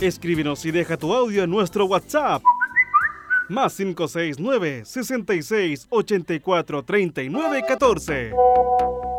Escríbenos y deja tu audio en nuestro WhatsApp. Más 569 66 84 39 14.